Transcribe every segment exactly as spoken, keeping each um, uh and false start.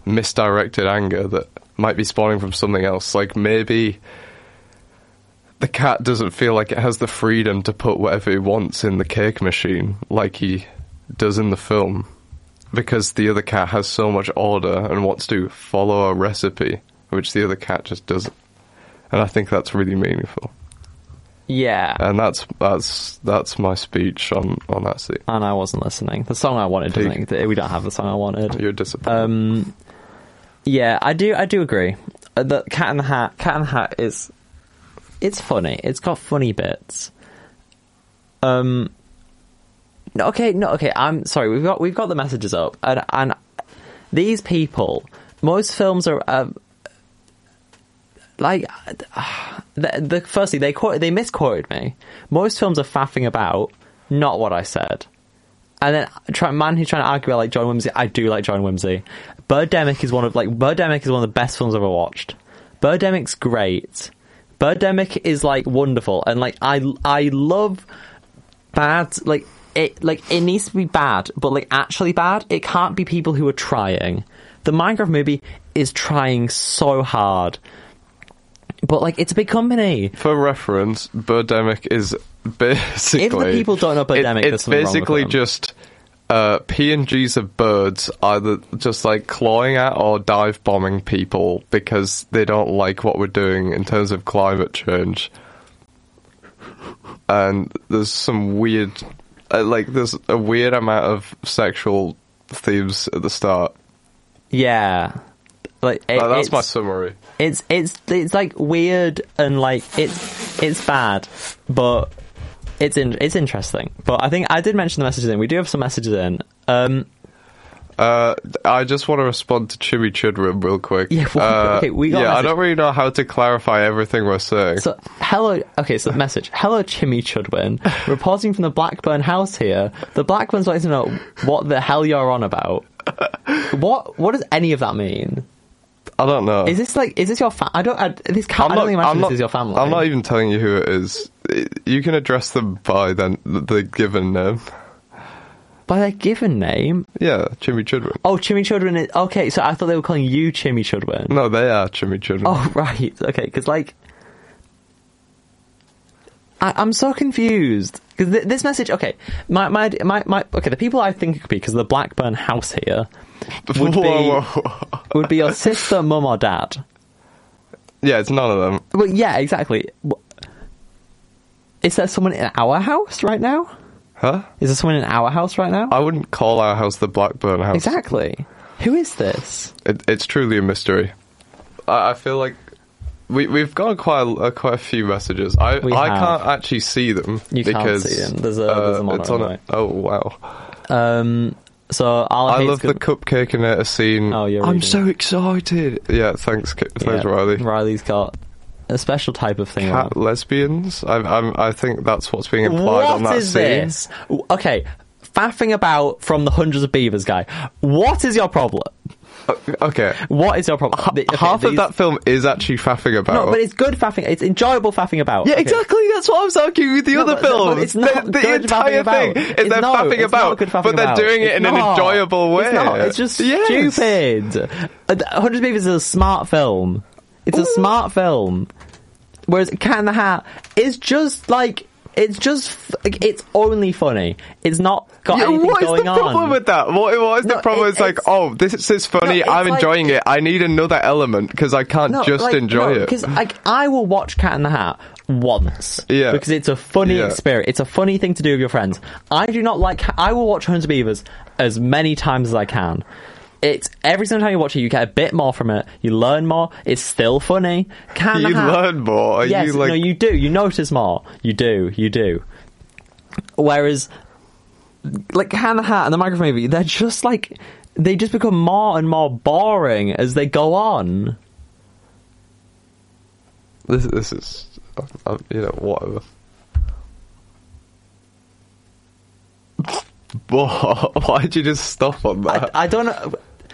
misdirected anger that might be spawning from something else. Like, maybe the cat doesn't feel like it has the freedom to put whatever he wants in the cake machine like he does in the film, because the other cat has so much order and wants to follow a recipe, which the other cat just doesn't. And I think that's really meaningful. Yeah. And that's that's that's my speech on, on that scene. And I wasn't listening. The song I wanted, I think. We don't have the song I wanted. You're disappointed. Um, yeah, I do I do agree. Uh, the Cat in the Hat, Cat in the Hat is... It's funny. It's got funny bits. Um... No, okay, no, okay. I'm sorry. We've got we've got the messages up, and and these people. Most films are uh, like uh, the, the firstly they quote, they misquoted me. Most films are faffing about, not what I said. And then try, man who's trying to argue about like John Whimsy. I do like John Whimsy. Birdemic is one of like Birdemic is one of the best films I've ever watched. Birdemic's great. Birdemic is like wonderful, and like I I love bad like. It like it needs to be bad, but like actually bad. It can't be people who are trying. The Minecraft movie is trying so hard, but like it's a big company. For reference, Birdemic is basically. If the people don't know Birdemic, it, it's basically just uh, P N Gs of birds either just like clawing at or dive bombing people because they don't like what we're doing in terms of climate change. And there's some weird. Uh, like, there's a weird amount of sexual themes at the start. Yeah, like it, uh, that's it's, my summary. It's it's it's like weird and like it's it's bad, but it's in, it's interesting. But I think I did mention the messages in. We do have some messages in. Um, Uh, I just want to respond to Chimmy Chudrum real quick. Yeah, well, uh, okay, we got. Yeah, I don't really know how to clarify everything we're saying. So, hello. Okay, so the message. Hello, Chimmy Chudwin. Reporting from the Blackburn house here. The Blackburns like to know what the hell you're on about. What What does any of that mean? I don't know. Is this like? Is this your? Fa- I don't. I, this can't, I don't think imagine not, this is your family. I'm not even telling you who it is. You can address them by then the given name. By their given name? Yeah, Chimmy Chudwin. Oh, Chimmy Chudwin is... Okay, so I thought they were calling you Chimmy Chudwin. No, they are Chimmy Chudwin. Oh, right. Okay, because, like... I, I'm so confused. Because th- this message... Okay, my, my, my, my... Okay, the people I think it could be, because the Blackburn house here, would be... Whoa, whoa. would be your sister, mum, or dad. Yeah, it's none of them. Well, yeah, exactly. Is there someone in our house right now? Huh? Is there someone in our house right now? I wouldn't call our house the Blackburn house. Exactly. Who is this? It, it's truly a mystery. I, I feel like we we've got quite a, uh, quite a few messages. I We I have. can't actually see them You because can't see them. There's a, there's a uh, mono, it's on a, right? oh wow. Um. So I'll I love the cupcake in it scene. Oh, you're I'm reading. so excited. Yeah, thanks, Ki- thanks, Yeah, Riley. Riley's got a special type of thing. Cat on. lesbians. I, I'm. I think that's what's being implied What on that is scene. this? Okay, faffing about from the Hundreds of Beavers guy. What is your problem? Uh, okay. What is your problem? H- The- okay, half these- of that film is actually faffing about. No, but it's good faffing. It's enjoyable faffing about. Yeah, Okay. exactly. That's what I was arguing with the No, other but- no, films. but it's not the the good entire faffing thing about. is It's they're not- faffing it's not about, good faffing but they're about. doing it It's in an not. enjoyable way. It's not. It's just Yes. stupid. Uh, Hundreds of Beavers is a smart film. It's a smart film. Whereas Cat in the Hat is just like... It's just... Like, it's only funny. It's not got Yeah, anything what is going the on. problem with that? What, what is No, the problem? it- it's like, it's- oh, this is funny. No, it's I'm like- enjoying it. I need another element because I can't just like, enjoy no, it. Because like, I will watch Cat in the Hat once. Yeah. Because it's a funny Yeah. experience. It's a funny thing to do with your friends. I do not like... I will watch Hundreds of Beavers as many times as I can. It's every single time you watch it, you get a bit more from it. You learn more. It's still funny. Cat in the You Hat, learn more. Are yes, you like... no, you do. You notice more. You do. You do. Whereas, like Cat in the Hat and the Minecraft movie, they're just like they just become more and more boring as they go on. This, this is, uh, you know, whatever. What? Why'd you just stop on I, that? I don't know.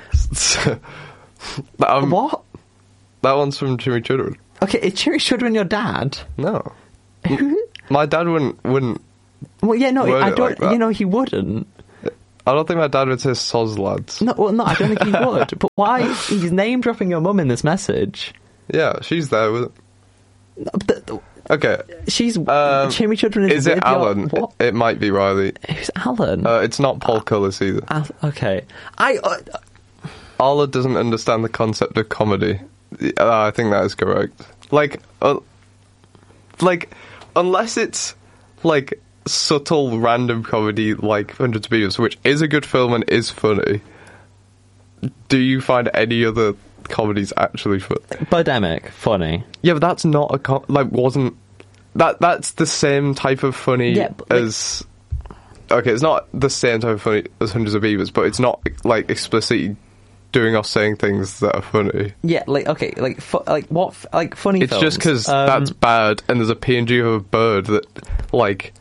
um, What? That one's from Jimmy Chudwin. Okay, is Chiri Shudwin your dad? No. My dad wouldn't, wouldn't, Well, yeah, no, Word I it don't. like that. You know, he wouldn't. I don't think my dad would say soz lads. No, well, no, I don't think he would. But why? He's name dropping your mum in this message. Yeah, she's there with it. No, but the- Okay. She's Um, Jimmy Children is, Is it with your- Alan? What? It, it might be Riley. Who's Alan? Uh, it's not Paul Cullis either. Al- okay, I. Uh, Arla doesn't understand the concept of comedy. Uh, I think that is correct. Like, uh, like, unless it's like subtle random comedy like Hundreds of Beavers, which is a good film and is funny. Do you find any other comedies actually funny? Birdemic, funny. Yeah, but that's not a com- like wasn't that that's the same type of funny Yeah, but, like- as. Okay, it's not the same type of funny as Hundreds of Beavers, but it's not like explicitly doing or saying things that are funny. Yeah, like okay, like fu- like what f- like funny. It's films. just because Um, that's bad, and there's a P N G of a bird that like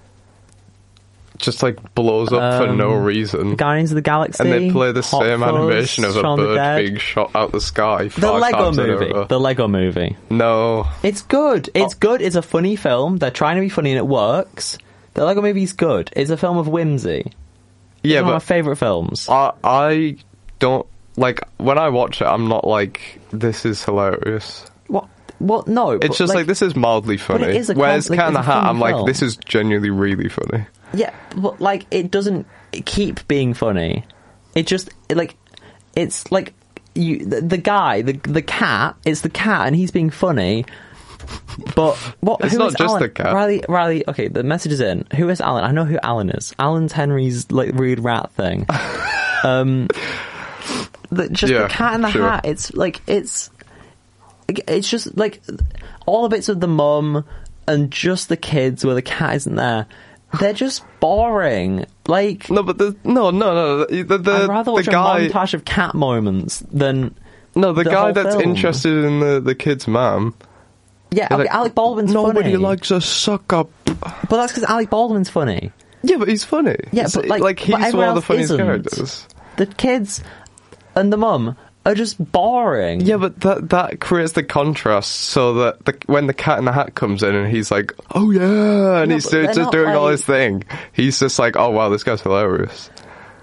just like blows up for no Um, reason, Guardians of the Galaxy, and they play the Hot same Fuzz, animation of a Shaun the bird Dead. being shot out the sky. The five Lego times in a movie. row. The Lego movie. No, It's good. It's Oh. good. It's a funny film. They're trying to be funny and it works. The Lego movie's good. It's a film of whimsy. yeah, It's one of my but favourite films. I I don't like when I watch it. I'm not like this is hilarious. What? Well, no. It's but, just like, this is mildly funny. it is a com- Whereas like, Cat in it's the a Hat, funny I'm like, film. this is genuinely really funny. Yeah, but like it doesn't keep being funny. It just like it's like you the, the guy the the cat. It's the cat and he's being funny. But what? It's who not is just Alan? the cat. Riley, Riley. Okay, the message is in. Who is Alan? I know who Alan is. Alan's Henry's like rude rat thing. um, the, just Yeah, the cat in the sure. hat. It's like it's it's just like all the bits of the mum and just the kids where the cat isn't there. They're just boring. Like No, but the no, no, no. The the, I'd rather the watch guy. a montage of cat moments than No, the, the guy whole that's film. interested in the, the kid's mum. yeah. Okay, like, Alec Baldwin's Nobody funny, likes a suck up. but that's because Alec Baldwin's funny. Yeah, but he's funny. Yeah, It's- but like, he's but everyone one of the else funniest isn't. characters. The kids and the mum are just boring. Yeah, but that that creates the contrast so that the, when the Cat in the Hat comes in and he's like, oh yeah, and No, he's but do- they're just not doing all like- his thing, he's just like, oh wow, this guy's hilarious.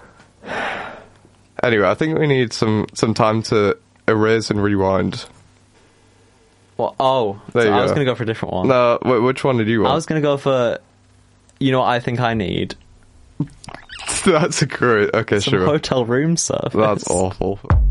Anyway, I think we need some, some time to erase and rewind. Well, oh, There so you I was go. going to go for a different one. No, wh- which one did you want? I was going to go for, you know what I think I need? That's a great. Okay, Some sure. hotel room service. That's awful.